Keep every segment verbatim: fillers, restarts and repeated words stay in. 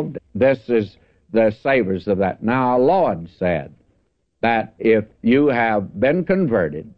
This is the savors of that. Now, our Lord said that if you have been converted,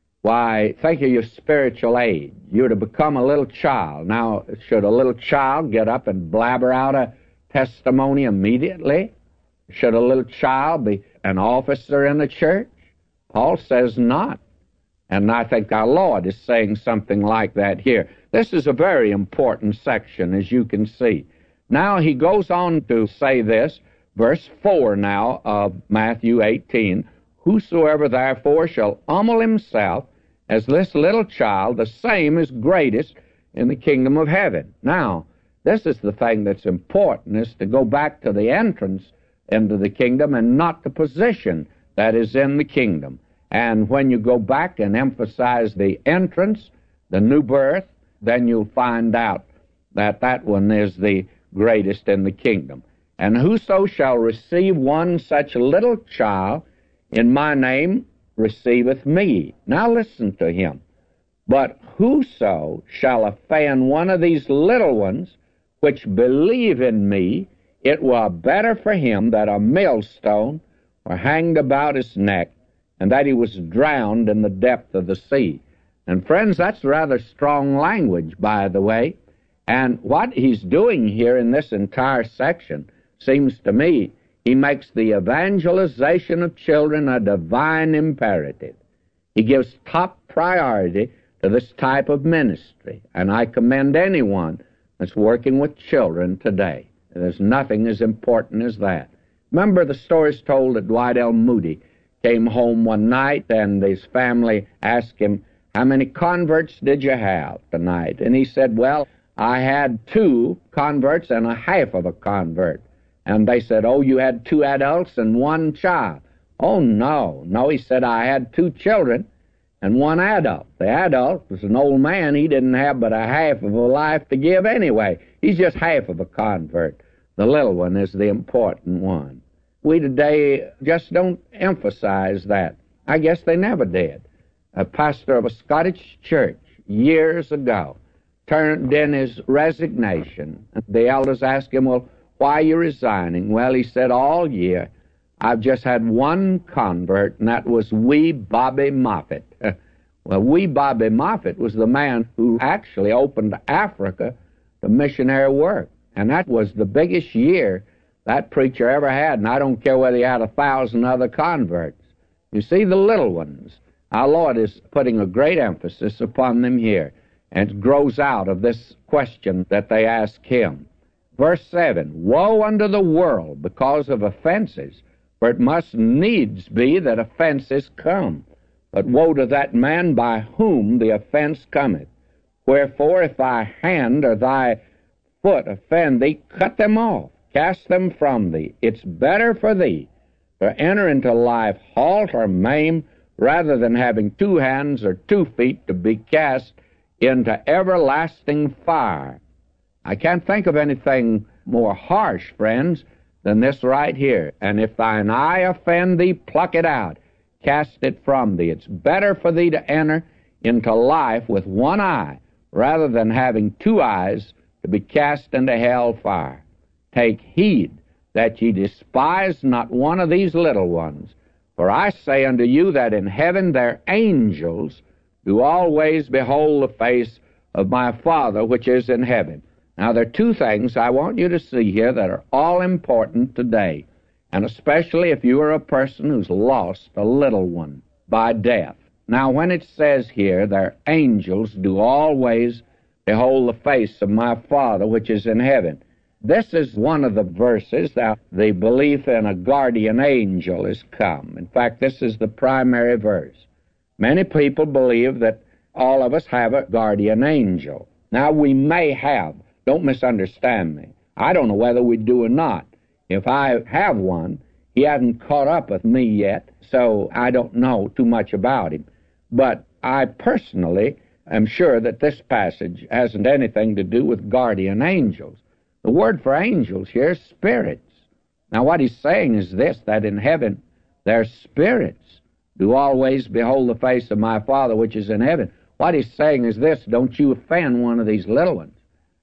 why, think of your spiritual age. You're to become a little child. Now, should a little child get up and blabber out a testimony immediately? Should a little child be an officer in the church? Paul says not. And I think our Lord is saying something like that here. This is a very important section, as you can see. Now he goes on to say this, verse four now of Matthew eighteen, whosoever therefore shall humble himself as this little child, the same is greatest in the kingdom of heaven. Now, this is the thing that's important, is to go back to the entrance into the kingdom and not the position that is in the kingdom. And when you go back and emphasize the entrance, the new birth, then you'll find out that that one is the greatest in the kingdom. And whoso shall receive one such little child in my name receiveth me. Now listen to him. But whoso shall offend one of these little ones which believe in me, it were better for him that a millstone were hanged about his neck, and that he was drowned in the depth of the sea. And friends, that's rather strong language, by the way. And what he's doing here in this entire section seems to me, he makes the evangelization of children a divine imperative. He gives top priority to this type of ministry, and I commend anyone that's working with children today. There's nothing as important as that. Remember the stories told that Dwight L. Moody came home one night and his family asked him, how many converts did you have tonight? And he said, well, I had two converts and a half of a convert. And they said, oh, you had two adults and one child. Oh, no. No, he said, I had two children and one adult. The adult was an old man. He didn't have but a half of a life to give anyway. He's just half of a convert. The little one is the important one. We today just don't emphasize that. I guess they never did. A pastor of a Scottish church years ago turned in his resignation. The elders asked him, well, why are you resigning? Well, he said, all year I've just had one convert, and that was wee Bobby Moffat. Well, wee Bobby Moffat was the man who actually opened Africa to missionary work, and that was the biggest year that preacher ever had, and I don't care whether he had a thousand other converts. You see, the little ones, our Lord is putting a great emphasis upon them here, and it grows out of this question that they ask him. Verse seven, woe unto the world because of offenses, for it must needs be that offenses come. But woe to that man by whom the offense cometh. Wherefore, if thy hand or thy foot offend thee, cut them off, cast them from thee. It's better for thee to enter into life halt or maim, rather than having two hands or two feet to be cast into everlasting fire. I can't think of anything more harsh, friends, than this right here. And if thine eye offend thee, pluck it out, cast it from thee. It's better for thee to enter into life with one eye, rather than having two eyes to be cast into hell fire. Take heed that ye despise not one of these little ones. For I say unto you that in heaven their angels do always behold the face of my Father which is in heaven. Now, there are two things I want you to see here that are all important today, and especially if you are a person who's lost a little one by death. Now, when it says here, their angels do always behold the face of my Father which is in heaven, this is one of the verses that the belief in a guardian angel has come. In fact, this is the primary verse. Many people believe that all of us have a guardian angel. Now, we may have. Don't misunderstand me. I don't know whether we do or not. If I have one, he hasn't caught up with me yet, so I don't know too much about him. But I personally am sure that this passage hasn't anything to do with guardian angels. The word for angels here is spirits. Now what he's saying is this, that in heaven their spirits do always behold the face of my Father which is in heaven. What he's saying is this, don't you offend one of these little ones.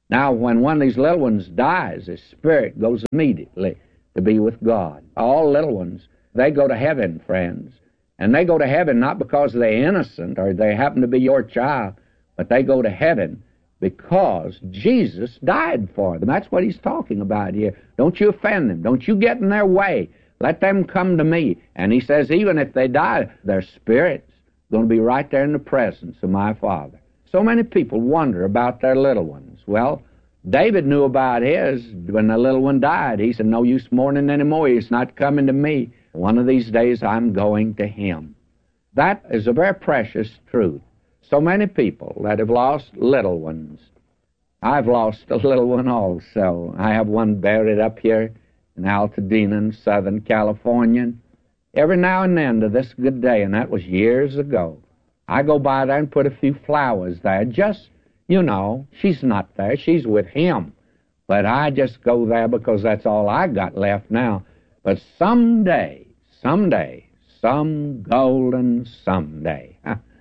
Now, when one of these little ones dies, his spirit goes immediately to be with God. All little ones, they go to heaven, friends. And they go to heaven not because they're innocent or they happen to be your child, but they go to heaven because Jesus died for them. That's what he's talking about here. Don't you offend them. Don't you get in their way. Let them come to me. And he says even if they die, their spirit's going to be right there in the presence of my Father. So many people wonder about their little ones. Well, David knew about his when the little one died. He said, no use mourning anymore. He's not coming to me. One of these days I'm going to him. That is a very precious truth. So many people that have lost little ones. I've lost a little one also. I have one buried up here in Altadena in Southern California. Every now and then to this good day, and that was years ago, I go by there and put a few flowers there. Just, you know, she's not there. She's with him. But I just go there because that's all I got left now. But someday, someday, some golden someday,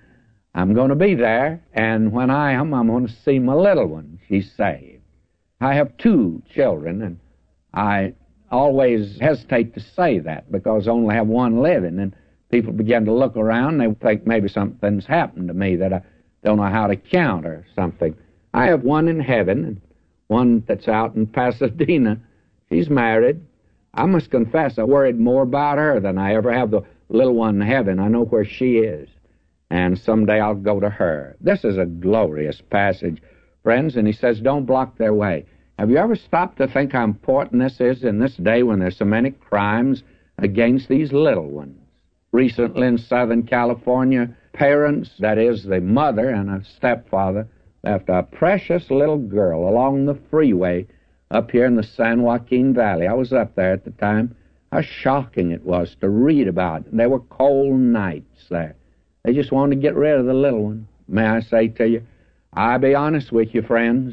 I'm going to be there, and when I am, I'm going to see my little one. She's saved. I have two children, and I always hesitate to say that because I only have one living, and people begin to look around, and they think maybe something's happened to me that I don't know how to count or something. I have one in heaven, and one that's out in Pasadena. She's married. I must confess I worried more about her than I ever have the little one in heaven. I know where she is, and someday I'll go to her. This is a glorious passage, friends, and he says, don't block their way. Have you ever stopped to think how important this is in this day when there's so many crimes against these little ones? Recently in Southern California, parents, that is the mother and a stepfather, left a precious little girl along the freeway up here in the San Joaquin Valley. I was up there at the time. How shocking it was to read about it. There were cold nights there. They just wanted to get rid of the little one. May I say to you, I'll be honest with you, friends.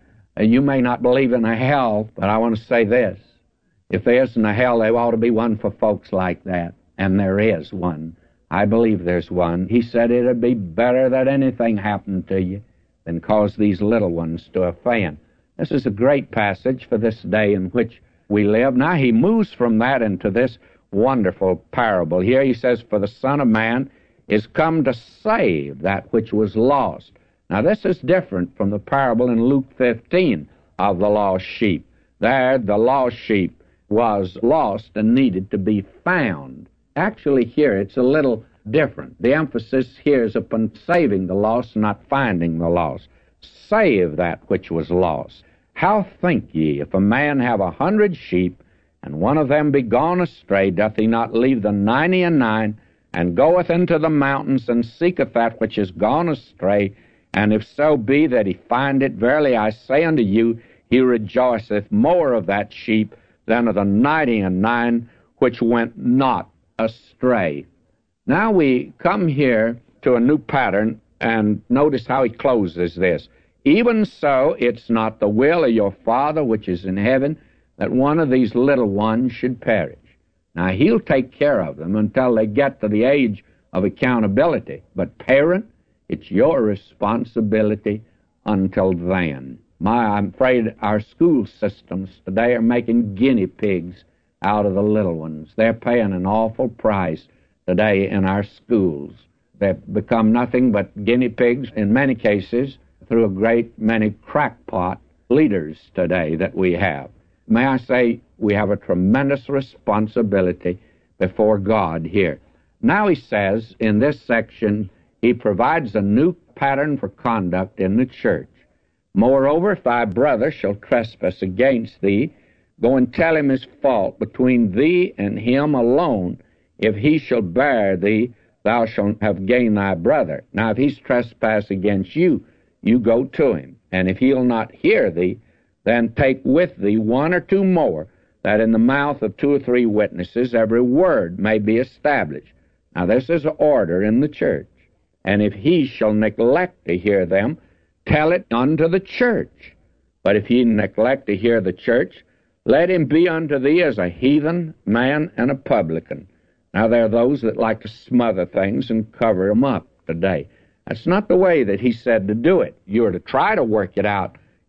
You may not believe in a hell, but I want to say this. If there isn't a hell, there ought to be one for folks like that. And there is one. I believe there's one. He said it'd be better that anything happened to you than cause these little ones to offend. This is a great passage for this day in which we live. Now he moves from that into this wonderful parable. Here he says, for the Son of Man is come to save that which was lost. Now this is different from the parable in Luke fifteen of the lost sheep. There, the lost sheep was lost and needed to be found. Actually here, it's a little different. The emphasis here is upon saving the lost, not finding the lost. Save that which was lost. How think ye, if a man have a hundred sheep, and one of them be gone astray, doth he not leave the ninety and nine, and goeth into the mountains, and seeketh that which is gone astray? And if so be that he find it, verily I say unto you, he rejoiceth more of that sheep than of the ninety and nine which went not astray. Now we come here to a new pattern, and notice how he closes this. Even so, it's not the will of your Father which is in heaven that one of these little ones should perish. Now, he'll take care of them until they get to the age of accountability. But parent, it's your responsibility until then. My, I'm afraid our school systems today are making guinea pigs out of the little ones. They're paying an awful price today in our schools. They've become nothing but guinea pigs in many cases through a great many crackpot leaders today that we have. May I say, we have a tremendous responsibility before God here. Now he says, in this section, he provides a new pattern for conduct in the church. Moreover, if thy brother shall trespass against thee, go and tell him his fault between thee and him alone. If he shall bear thee, thou shalt have gained thy brother. Now, if he's trespassed against you, you go to him. And if he'll not hear thee, then take with thee one or two more, that in the mouth of two or three witnesses every word may be established. Now, this is an order in the church. And if he shall neglect to hear them, tell it unto the church. But if he neglect to hear the church, let him be unto thee as a heathen man and a publican. Now, there are those that like to smother things and cover them up today. That's not the way that he said to do it. You are to try to work it out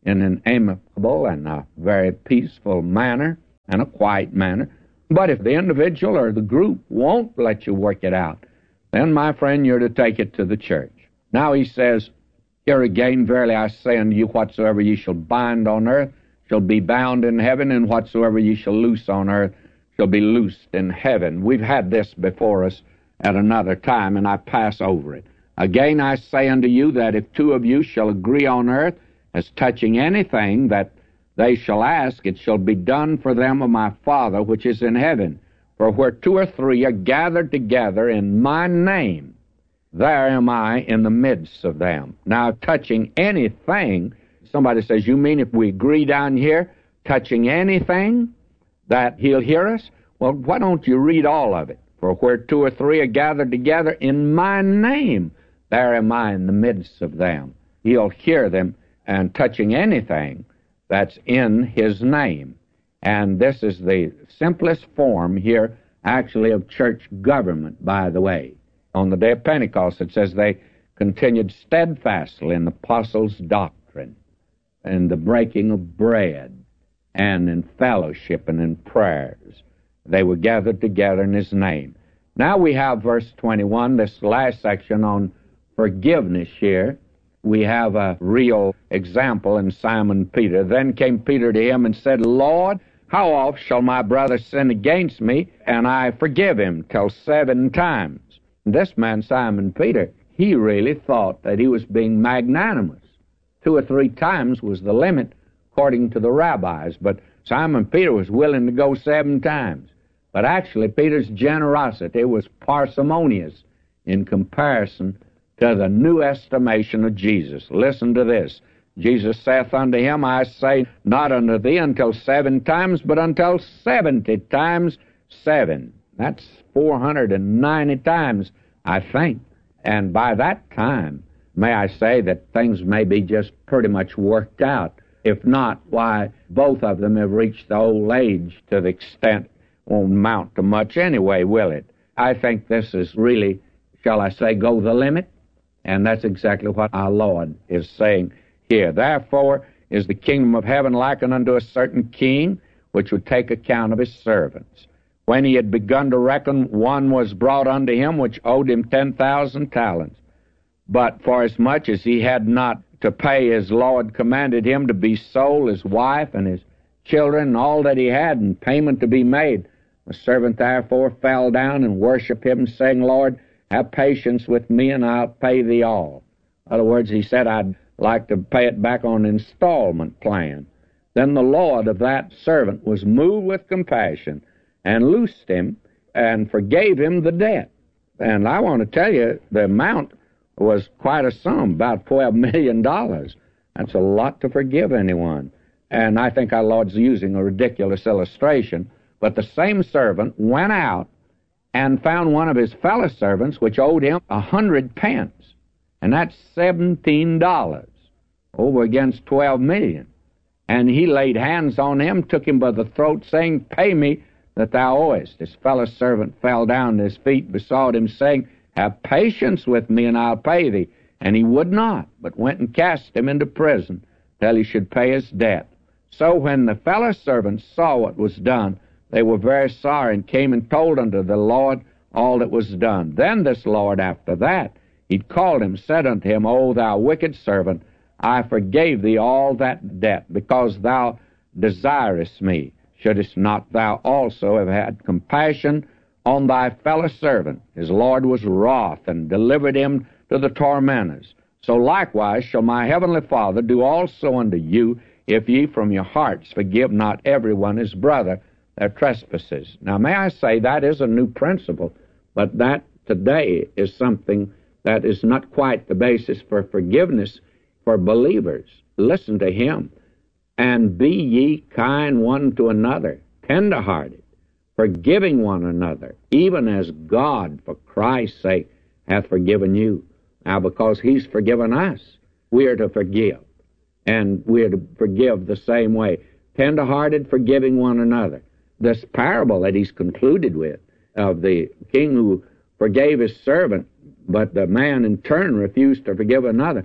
in an amicable and a very peaceful manner and a quiet manner. But if the individual or the group won't let you work it out, then, my friend, you're to take it to the church. Now he says, here again, verily I say unto you, whatsoever ye shall bind on earth shall be bound in heaven, and whatsoever ye shall loose on earth shall be loosed in heaven. We've had this before us at another time, and I pass over it. Again I say unto you that if two of you shall agree on earth as touching anything that they shall ask, it shall be done for them of my Father which is in heaven. For where two or three are gathered together in my name, there am I in the midst of them. Now, touching anything, somebody says, you mean if we agree down here, touching anything, that he'll hear us? Well, why don't you read all of it? For where two or three are gathered together in my name, there am I in the midst of them. He'll hear them, and touching anything that's in his name. And this is the simplest form here, actually, of church government, by the way. On the day of Pentecost, it says they continued steadfastly in the apostles' doctrine, and the breaking of bread, and in fellowship and in prayers. They were gathered together in his name. Now we have verse twenty-one, this last section on forgiveness here. We have a real example in Simon Peter. Then came Peter to him and said, Lord, how oft shall my brother sin against me, and I forgive him? Till seven times. This man, Simon Peter, he really thought that he was being magnanimous. Two or three times was the limit, according to the rabbis. But Simon Peter was willing to go seven times. But actually, Peter's generosity was parsimonious in comparison to the new estimation of Jesus. Listen to this. Jesus saith unto him, I say not unto thee until seven times, but until seventy times seven. That's four hundred ninety times, I think. And by that time, may I say that things may be just pretty much worked out. If not, why, both of them have reached the old age to the extent won't amount to much anyway, will it? I think this is really, shall I say, go the limit? And that's exactly what our Lord is saying here. Therefore is the kingdom of heaven likened unto a certain king, which would take account of his servants. When he had begun to reckon, one was brought unto him which owed him ten thousand talents. But for as much as he had not to pay, his Lord commanded him to be sold, his wife and his children, and all that he had, and payment to be made. The servant therefore fell down and worshipped him, saying, Lord, have patience with me, and I'll pay thee all. In other words, he said, I'd like to pay it back on an installment plan. Then the Lord of that servant was moved with compassion, and loosed him, and forgave him the debt. And I want to tell you, the amount was quite a sum, about twelve million dollars. That's a lot to forgive anyone. And I think our Lord's using a ridiculous illustration. But the same servant went out and found one of his fellow servants which owed him a hundred pence. And that's seventeen dollars over against twelve million. And he laid hands on him, took him by the throat, saying, Pay me that thou owest. His fellow servant fell down at his feet, besought him, saying, Have patience with me, and I'll pay thee. And he would not, but went and cast him into prison till he should pay his debt. So when the fellow servants saw what was done, they were very sorry, and came and told unto the Lord all that was done. Then this Lord, after that, he called him, said unto him, O thou wicked servant, I forgave thee all that debt, because thou desirest me. Shouldest not thou also have had compassion on thy fellow servant? His Lord was wroth, and delivered him to the tormentors. So likewise shall my heavenly Father do also unto you, if ye from your hearts forgive not every one his brother their trespasses. Now, may I say, that is a new principle, but that today is something that is not quite the basis for forgiveness for believers. Listen to him. And be ye kind one to another, tender-hearted, forgiving one another, even as God, for Christ's sake, hath forgiven you. Now, because he's forgiven us, we are to forgive. And we are to forgive the same way. Tender-hearted, forgiving one another. This parable that he's concluded with, of the king who forgave his servant, but the man in turn refused to forgive another,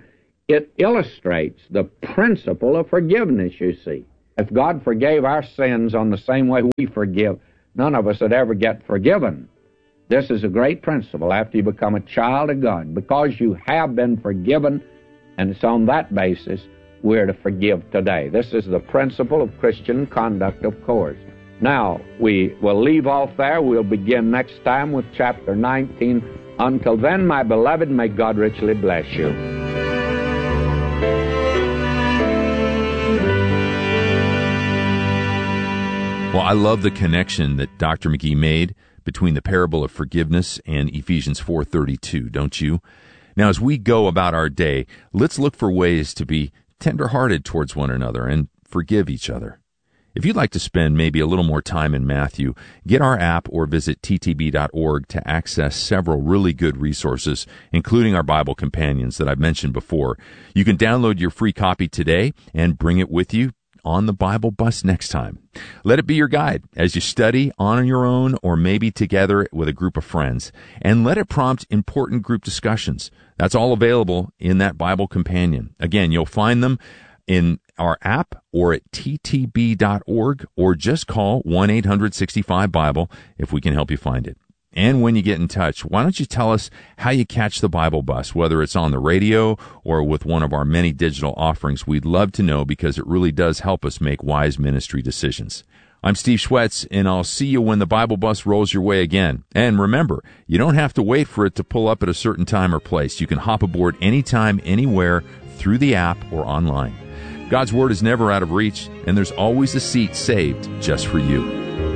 it illustrates the principle of forgiveness, you see. If God forgave our sins on the same way we forgive, none of us would ever get forgiven. This is a great principle after you become a child of God. Because you have been forgiven, and it's on that basis we're to forgive today. This is the principle of Christian conduct, of course. Now, we will leave off there. We'll begin next time with chapter nineteen. Until then, my beloved, may God richly bless you. Well, I love the connection that Doctor McGee made between the parable of forgiveness and Ephesians four thirty-two, don't you? Now, as we go about our day, let's look for ways to be tender-hearted towards one another and forgive each other. If you'd like to spend maybe a little more time in Matthew, get our app or visit T T B dot org to access several really good resources, including our Bible Companions that I've mentioned before. You can download your free copy today and bring it with you on the Bible bus next time. Let it be your guide as you study on your own or maybe together with a group of friends. And let it prompt important group discussions. That's all available in that Bible Companion. Again, you'll find them in our app or at T T B dot org, or just call one eight hundred sixty-five Bible if we can help you find it. And when you get in touch, why don't you tell us how you catch the Bible bus, whether it's on the radio or with one of our many digital offerings. We'd love to know, because it really does help us make wise ministry decisions. I'm Steve Schwetz, and I'll see you when the Bible bus rolls your way again. And remember, you don't have to wait for it to pull up at a certain time or place. You can hop aboard anytime, anywhere, through the app or online. God's Word is never out of reach, and there's always a seat saved just for you.